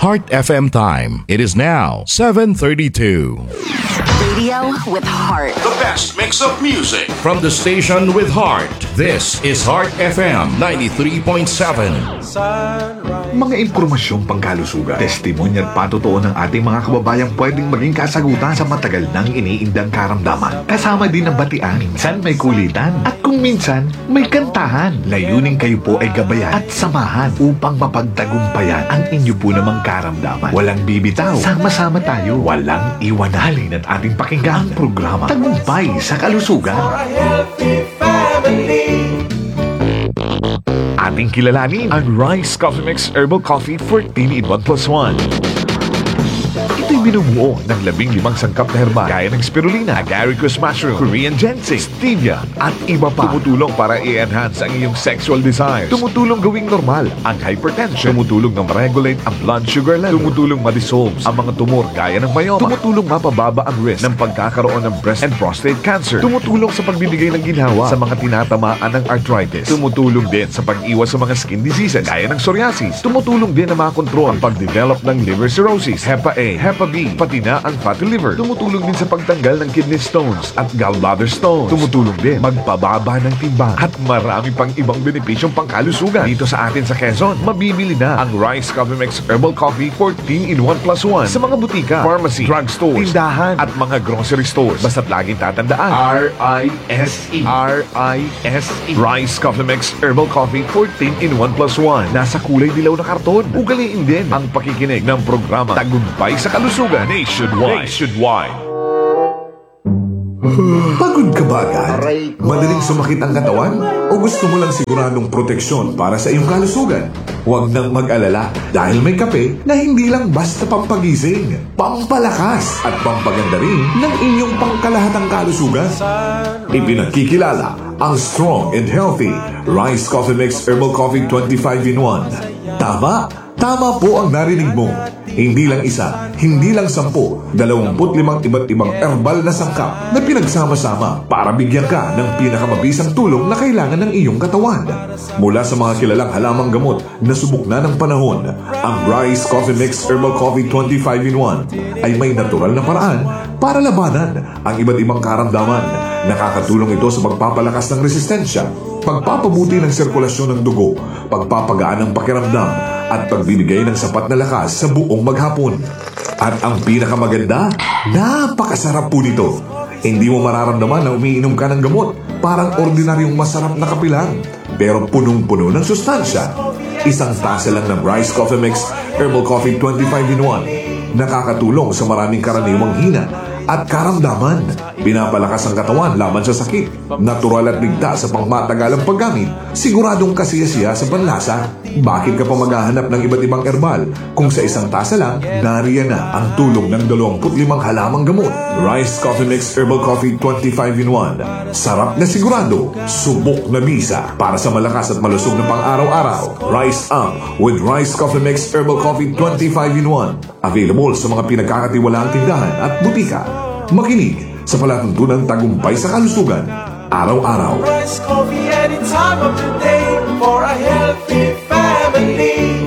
Heart FM time. It is now 7:32. Radio with heart. The best mix of music from the station with heart. This is Heart FM 93.7. Mga impormasyong pangkalusugan, testimonya at patotoo ng ating mga kababayang pwedeng maging kasagutan sa matagal nang iniindang karamdaman. Kasama din ang batian, minsan may kulitan, at kung minsan may kantahan. Layunin kayo po ay gabayan at samahan upang mapagtagumpayan ang inyo po namang karamdaman. Walang bibitaw, sama-sama tayo, walang iwanalin at ating pakinggan ang programa Tagumpay sa Kalusugan. Ating kilalanin ang Rice Coffee Mix Herbal Coffee 14 in 1 plus 1. Ito'y binubuo ng 15 sangkap na herbal gaya ng spirulina, agaricus mushroom, Korean ginseng, stevia, at iba pa. Tumutulong para i-enhance ang iyong sexual desires. Tumutulong gawing normal ang hypertension. Tumutulong na ma-regulate ang blood sugar level. Tumutulong ma-dissolve ang mga tumor gaya ng myoma. Tumutulong mapababa ang risk ng pagkakaroon ng breast and prostate cancer. Tumutulong sa pagbibigay ng ginhawa sa mga tinatamaan ng arthritis. Tumutulong din sa pag-iwas sa mga skin diseases gaya ng psoriasis. Tumutulong din na makontrol ang pag-develop ng liver cirrhosis, Hepa A, Hepa B, pati na ang fatty liver. Tumutulong din sa pagtanggal ng kidney stones at gallbladder stones. Tumutulong din magpababa ng timbang at marami pang ibang benepisyong pangkalusugan. Dito sa atin sa Quezon, mabibili na ang Rice Coffee Mix Herbal Coffee 14 in 1 plus 1 sa mga butika, pharmacy, drugstores, tindahan at mga grocery stores. Basta't laging tatandaan, R-I-S-E. R-I-S-E. Rice Coffee Mix Herbal Coffee 14 in 1 plus 1. Nasa kulay dilaw na karton. Ugaliin din ang pakikinig ng programa Tagumpay sa Kalusugan Nationwide. Pagod ka ba agad? Madaling sumakit ang katawan? O gusto mo lang siguradong proteksyon para sa iyong kalusugan? Huwag nang mag-alala dahil may kape na hindi lang basta pampagising, pampalakas at pampaganda rin ng inyong pangkalahatang kalusugan. Ipinagkikilala ang strong and healthy Rice Coffee Mix Herbal Coffee 25 in 1. Tama po ang narinig mo. Hindi lang isa, hindi lang 10, 25 iba't ibang herbal na sangkap na pinagsama-sama para bigyan ka ng pinakamabisang tulong na kailangan ng iyong katawan. Mula sa mga kilalang halamang gamot na subok na ng panahon, ang Rice Coffee Mix Herbal Coffee 25 in 1 ay may natural na paraan para labanan ang iba't ibang karamdaman. Nakakatulong ito sa pagpapalakas ng resistensya, pagpapabuti ng sirkulasyon ng dugo, pagpapagaan ng pakiramdam, at pagbibigay ng sapat na lakas sa buong maghapon. At ang pinakamaganda, napakasarap po nito. Hindi mo mararamdaman na umiinom ka ng gamot. Parang ordinaryong masarap na kape lang, pero punong-puno ng sustansya. Isang tasa lang ng Rice Coffee Mix Herbal Coffee 25 in 1. Nakakatulong sa maraming karaniwang hina at karamdaman. Pinapalakas ang katawan laban sa sakit. Natural at ligtas sa pangmatagalang paggamit. Siguradong kasiyasiya sa panlasa. Bakit ka pa maghahanap ng iba't ibang herbal kung sa isang tasa lang, nariyan na ang tulong ng 25 halamang gamot. Rice Coffee Mix Herbal Coffee 25 in 1. Sarap na sigurado, subok na bisa para sa malakas at malusog na pang-araw-araw. Rise up with Rice Coffee Mix Herbal Coffee 25 in 1. Available sa mga pinagkakatiwalaang tindahan at butika. Makinig sa palatuntunang tagumpay sa kalusugan, araw-araw. Rice coffee any time of the day for a healthy family.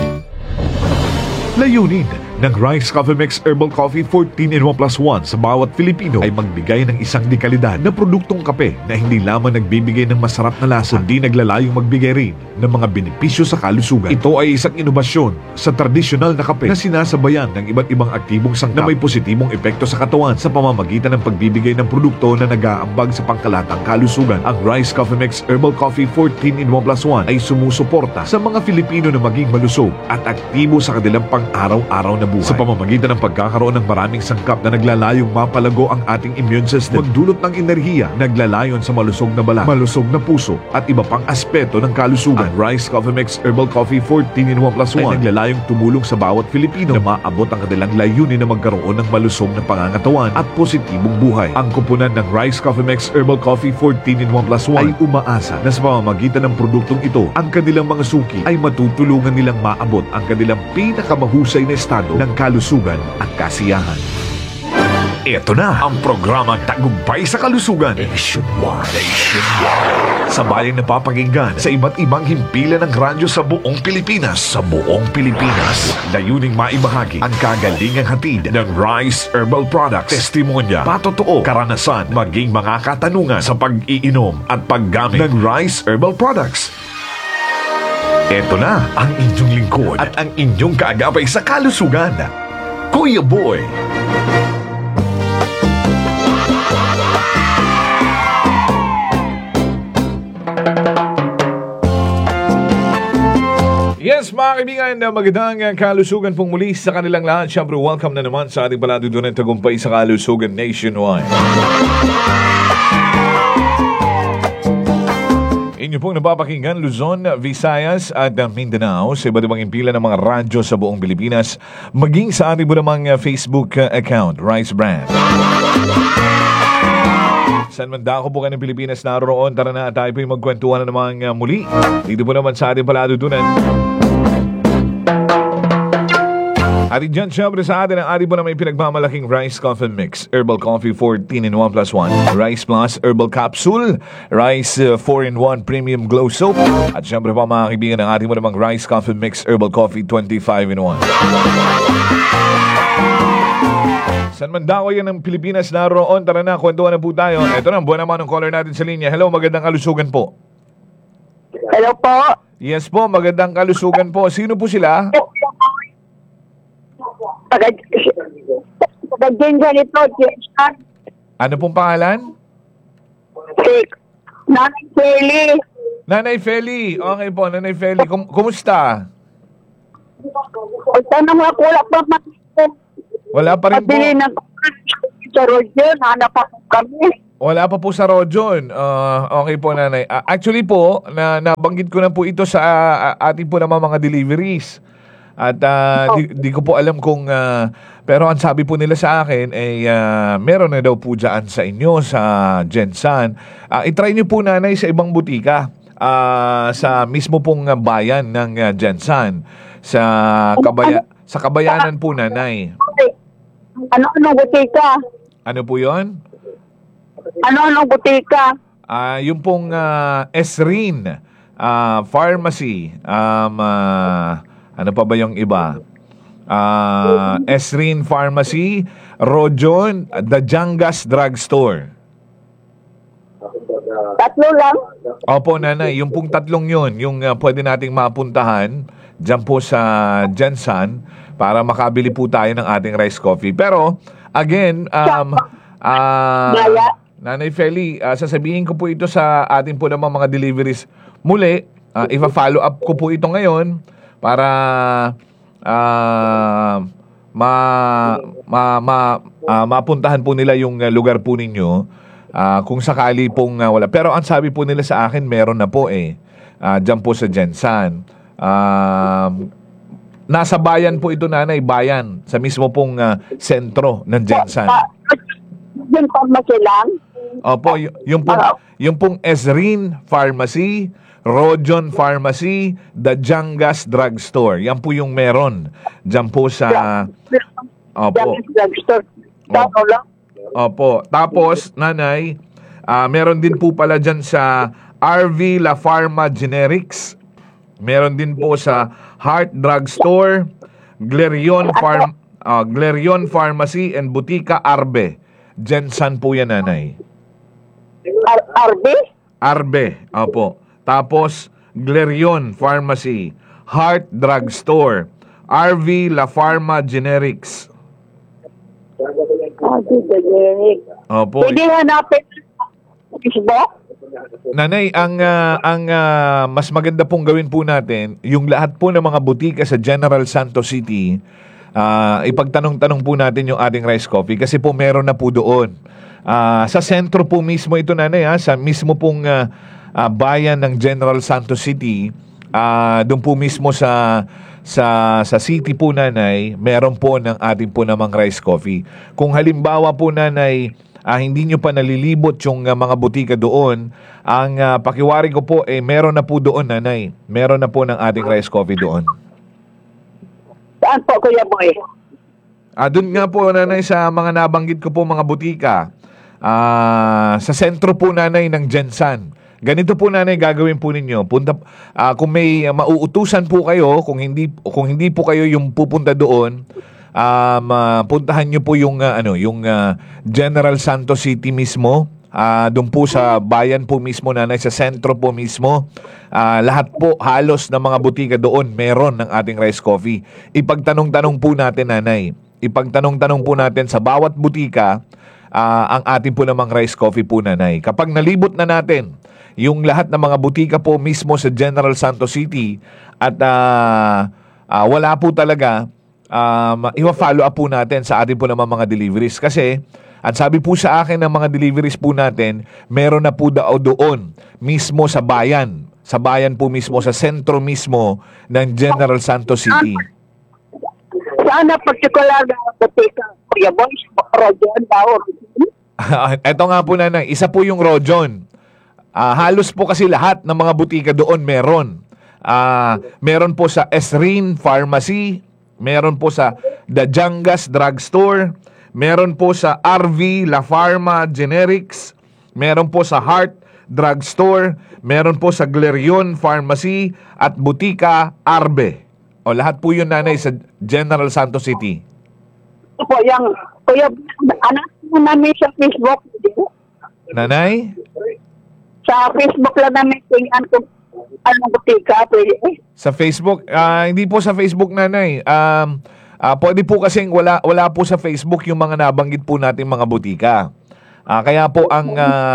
Layunin ng Rice Coffee Mix Herbal Coffee 14 in 1 plus 1 sa bawat Filipino ay magbigay ng isang dekalidad na produktong kape na hindi lamang nagbibigay ng masarap na lasa, kundi naglalayong magbigay rin ng mga benepisyo sa kalusugan. Ito ay isang inobasyon sa tradisyonal na kape na sinasabayan ng iba't ibang aktibong sangkap na may positibong epekto sa katawan sa pamamagitan ng pagbibigay ng produkto na nag-aambag sa pangkalatang kalusugan. Ang Rice Coffee Mix Herbal Coffee 14 in 1 plus 1 ay sumusuporta sa mga Filipino na maging malusog at aktibo sa kanilang pang-araw-araw na buhay. Sa pamamagitan ng pagkakaroon ng maraming sangkap na naglalayong mapalago ang ating immune system, magdulot ng enerhiya, naglalayon sa malusog na balat, malusog na puso, at iba pang aspeto ng kalusugan. Ang Rice Coffee Mix Herbal Coffee 14 in 1 plus 1 ay naglalayong tumulong sa bawat Filipino na maabot ang kanilang layunin na magkaroon ng malusog na pangangatawan at positibong buhay. Ang kupunan ng Rice Coffee Mix Herbal Coffee 14 in 1 plus 1 ay umaasa na sa pamamagitan ng produktong ito, ang kanilang mga suki ay matutulungan nilang maabot ang kanilang pinakamahusay na estado ng kalusugan at kasiyahan. Ito na ang programang Tagumpay sa Kalusugan. Sa bayang napapakinggan sa iba't ibang himpilan ng radyo sa buong Pilipinas. Layuning maibahagi ang kagalingang hatid ng Rice Herbal Products. Testimonya, patotoo, karanasan, maging mga katanungan sa pag-iinom at paggamit ng Rice Herbal Products. Ito na ang inyong lingkod at ang inyong kaagapay sa kalusugan, Kuya Boy. Yes, mga kaibigan, magandang kalusugan pong muli sa kanilang lahat. Siyempre, welcome na naman sa ating paladudunan Tagumpay sa Kalusugan Nationwide. Inyo pong napapakinggan Luzon, Visayas at Mindanao sa iba't ibang impila ng mga radyo sa buong Pilipinas, maging sa ating po namang Facebook account, Rice Brand. San man dako po kayo ng Pilipinas naroon, tara na tayo po yung magkwentuhan na naman muli. Dito po naman sa ating paladudunan. At dyan syempre sa atin ang ating po naman pinagmamalaking Rice Coffee Mix, Herbal Coffee 14 in 1 plus 1, Rice Plus Herbal Capsule, Rice 4 in 1 Premium Glow Soap, at syempre pa mga kaibigan ang ating po namang Rice Coffee Mix, Herbal Coffee 25 in 1. San man dako yan ng Pilipinas naroon, tara na, kwentuhan na po tayo. Ito na, buwan naman ang caller natin sa linya. Hello, magandang kalusugan po. Hello po. Yes po, magandang kalusugan po. Sino po sila? Pagdating ito, Ano pong pangalan? Nanay Kelly. Nanay Feli. Okay po, Nanay Feli. Kumusta? Tanong ako, wala pa man. Wala pa rin po. Pabili ng sa Roger, hanap ako kami. Wala pa po sa Rojon. Okay po, Nanay. Actually po, nabanggit ko na po ito sa ating po naman mga deliveries. At di ko po alam kung pero ang sabi po nila sa akin ay meron na daw po dyan sa inyo sa Gensan. I-try niyo po, Nanay, sa ibang butika sa mismo pong bayan ng Gensan sa Kabayanan po, Nanay. Ano butika? Ano po 'yon? Ano butika? Yung pong Esrin Pharmacy. Ano pa ba yung iba? Esrin Pharmacy, Rojon, The Jangas Drugstore. Tatlo lang? Opo, Nanay. Yung pong tatlong yun, yung pwede nating mapuntahan dyan po sa Gensan para makabili po tayo ng ating rice coffee. Pero, again, Nanay Feli, sasabihin ko po ito sa ating po naman mga deliveries muli. Ipa-follow up ko po ito ngayon para mapuntahan po nila yung lugar po ninyo kung sakali pong wala. Pero ang sabi po nila sa akin, meron na po dyan po sa Gensan. Nasa bayan po ito, Nanay, bayan. Sa mismo pong sentro ng Gensan. Yung pharmacy lang? Opo, yung pong Esrin Pharmacy, Rojon Pharmacy, The Jangas Drugstore. Yan po yung meron dyan po sa... Opo. Opo. Tapos, Nanay, meron din po pala dyan sa RV La Pharma Generics. Meron din po sa Heart Drugstore, Glerion Pharmacy and Butika Arbe. Gensan po yan, Nanay. Arbe? Arbe, opo. Tapos, Glerion Pharmacy, Heart Drugstore, RV La Pharma Generics. Generic. Opo. Pwede hanapin Facebook? Nanay, ang mas maganda pong gawin po natin, yung lahat po ng mga butika sa General Santos City, ipagtanong-tanong po natin yung ating rice coffee kasi po meron na po doon. Sa sentro po mismo ito, Nanay, sa mismo pong bayan ng General Santos City, doon po mismo sa city po, Nanay, meron po ng ating po namang rice coffee. Kung halimbawa po, Nanay, hindi nyo pa nalilibot yung mga butika doon, ang pakiwari ko po, meron na po doon, Nanay. Meron na po ng ating rice coffee doon. Saan po, Kuya Boy? Doon nga po, nanay, sa mga nabanggit ko po mga butika, sa sentro po, nanay, ng Gensan. Ganito po, nanay, gagawin po ninyo. Kung may mauutusan po kayo, kung hindi po kayo yung pupunta doon, puntahan nyo po yung General Santos City mismo. Doon po sa bayan po mismo, nanay, sa sentro po mismo. Lahat po, halos ng mga butika doon, meron ng ating Rice Coffee. Ipagtanong-tanong po natin, nanay. Ipagtanong-tanong po natin sa bawat butika ang ating po namang Rice Coffee po, nanay. Kapag nalibot na natin yung lahat ng mga butika po mismo sa General Santos City at wala po talaga, i-follow up po natin sa ating po namang mga deliveries. Kasi at sabi po sa akin ng mga deliveries po natin, meron na po daw doon mismo sa bayan. Sa bayan po mismo, sa sentro mismo ng General Santos City. Sana particular na butika, Kuya Boys, Rojon, Bao. Ito nga po, nanay, isa po yung Rojon. Halos po kasi lahat ng mga butika doon meron. Meron po sa Esrin Pharmacy, meron po sa The Jangas Drugstore, meron po sa RV La Pharma Generics, meron po sa Heart Drugstore, meron po sa Glerion Pharmacy at Butika Arbe. O lahat po yun, nanay, sa General Santos City. Po, yung, Kuya, anak mo namin sa Facebook. Nanay? Sa Facebook lang namin tingnan kung anong butika. Pwede. Sa Facebook? Hindi po sa Facebook, nanay. Pwede po kasing wala po sa Facebook yung mga nabanggit po natin mga butika. Kaya po ang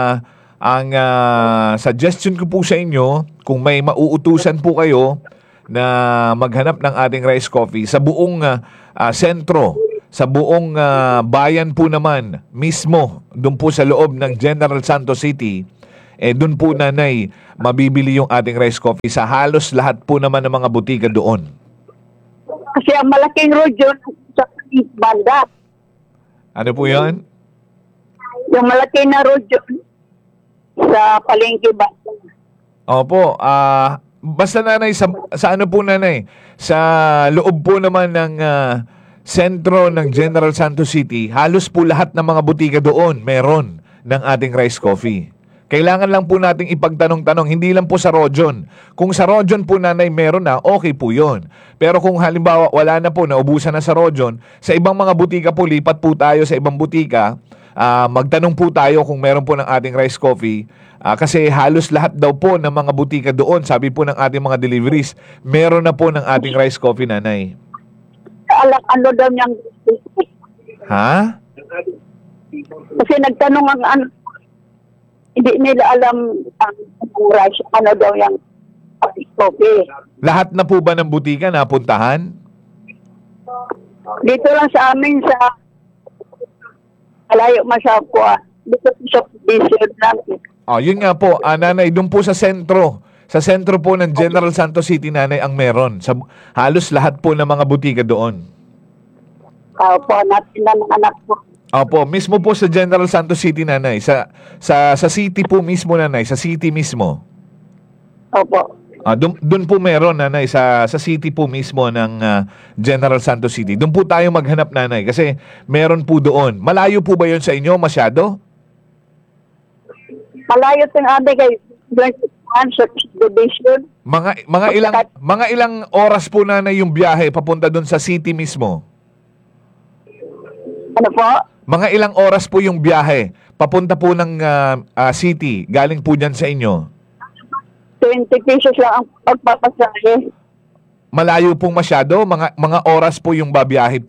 suggestion ko po sa inyo, kung may mauutusan po kayo na maghanap ng ating Rice Coffee sa buong sentro, sa buong bayan po naman mismo, doon po sa loob ng General Santos City, doon po, nanay, mabibili yung ating Rice Coffee sa halos lahat po naman ng mga butika doon. Kasi ang malaking Rojon sa banda. Ano po yan? Yung malaki na Rojon sa palengke banda. Opo, basta, nanay, sa ano po, nanay, sa loob po naman ng sentro ng General Santos City, halos po lahat ng mga butika doon meron ng ating Rice Coffee. Kailangan lang po nating ipagtanong-tanong, hindi lang po sa Rojon. Kung sa Rojon po, nanay, meron na, okay po yun. Pero kung halimbawa wala na po, naubusan na sa Rojon, sa ibang mga butika po, lipat po tayo sa ibang butika, magtanong po tayo kung meron po ng ating Rice Coffee. Kasi halos lahat daw po ng mga butika doon, sabi po ng ating mga deliveries, meron na po ng ating Rice Coffee, nanay. Ano daw niyang Ha? kasi nagtanong ang hindi nila alam ang rice, ano daw yung coffee. Lahat na po ba ng butika napuntahan? Dito lang sa amin sa malayo masyadko. Dito sa Bishop lang. Yun nga po, nanay, doon po sa sentro. Sa sentro po ng General Santos City, nanay, ang meron. Sa halos lahat po ng mga butika doon. Opo, natin na ng anak ko. Opo, mismo po sa General Santos City, nanay. Sa city po mismo, nanay. Sa city mismo. Opo. Doon po meron, nanay, sa city po mismo ng General Santos City. Doon po tayo maghanap, nanay, kasi meron po doon. Malayo po ba yun sa inyo? Masyado? Malayo ting ate kay division. Mga ilang oras po, nanay, yung biyahe papunta doon sa city mismo? Ano po? Mga ilang oras po yung biyahe papunta po ng city, galing po dyan sa inyo? 20 pesos lang ang pagpapasahe. Malayo pong masyado? Mga oras po yung babiyahe?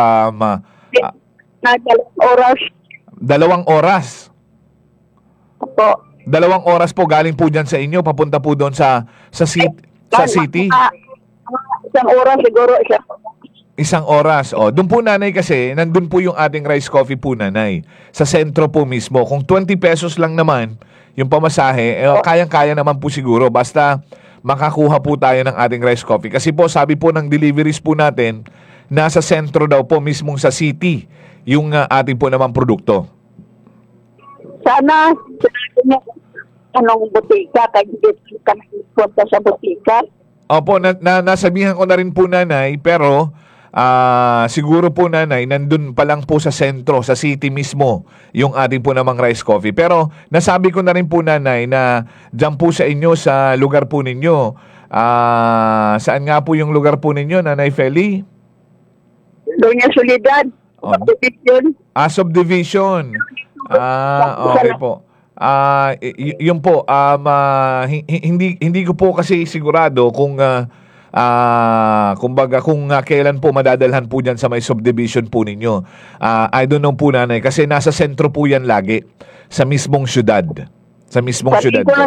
Oras. 2 oras? Opo. 2 oras po galing po dyan sa inyo, papunta po doon sa city? Isang oras siguro. 1 oras. Doon po, nanay, kasi nandun po yung ating Rice Coffee po, nanay. Sa sentro po mismo. Kung 20 pesos lang naman yung pamasahe, kayang-kaya naman po siguro. Basta makakuha po tayo ng ating Rice Coffee. Kasi po, sabi po ng deliveries po natin, nasa sentro daw po mismong sa city yung ating po naman produkto. Sana sinabi niya anong butika, kaya hindi ka punta sa butika. Opo, nasabihan ko na rin po, nanay, pero siguro po nanay, nandun pa lang po sa sentro, sa city mismo, yung ating po namang rice coffee. Pero nasabi ko na rin po nanay na dyan po sa inyo, sa lugar po ninyo, saan nga po yung lugar po ninyo, Nanay Feli? Doña Soledad. Oh. Subdivision. Subdivision. Okay po. Yun po, hindi ko po kasi sigurado kung kumbaga kung kailan po madadalhan po dyan sa may subdivision po ninyo. I don't know po nanay kasi nasa sentro po yan lagi sa mismong syudad. Sa mismong syudad po.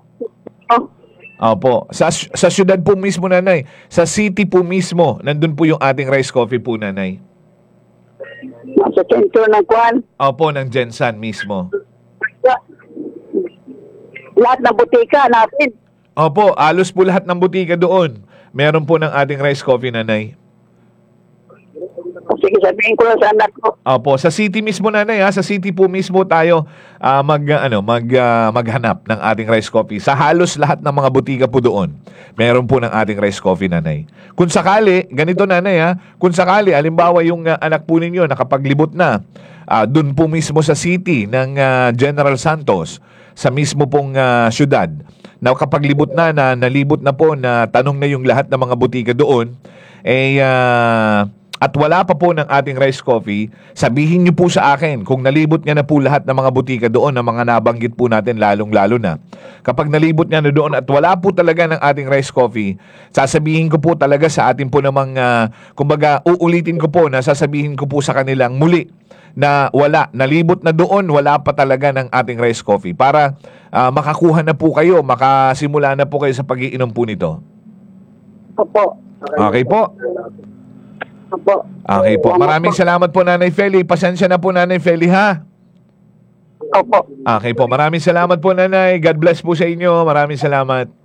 Opo. Sa syudad po mismo nanay. Sa city po mismo, nandun po yung ating rice coffee po nanay. Sa sentro ng Kwan. Opo, ng Jensan mismo. Lahat ng butika natin. Opo, alos po lahat ng butika doon. Meron po ng ating rice coffee, nanay. Sige, sabihin ko lang sa anak ko. Opo, sa city mismo, nanay, ha? Sa city po mismo tayo maghanap ng ating rice coffee. Sa halos lahat ng mga butika po doon, meron po ng ating rice coffee, nanay. Kung sakali, ganito, nanay, ha? Kung sakali, alimbawa yung anak po ninyo nakapaglibot na doon po mismo sa city ng General Santos, sa mismo pong syudad, na kapaglibot na nalibot na po na tanong na yung lahat ng mga butika doon, at wala pa po ng ating rice coffee, sabihin niyo po sa akin kung nalibot niya na po lahat ng mga butika doon, ng mga nabanggit po natin lalong-lalo na. Kapag nalibot niya na doon at wala po talaga ng ating rice coffee, sasabihin ko po talaga sa atin po namang, kumbaga uulitin ko po na sasabihin ko po sa kanilang muli na nalibot na doon, wala pa talaga ng ating rice coffee para makakuha na po kayo, makasimula na po kayo sa pag-iinom po nito. Opo. Okay po? Opo. Okay po. Maraming salamat po, Nanay Feli. Pasensya na po, Nanay Feli, ha? Opo. Okay po. Maraming salamat po, Nanay. God bless po sa inyo. Maraming salamat.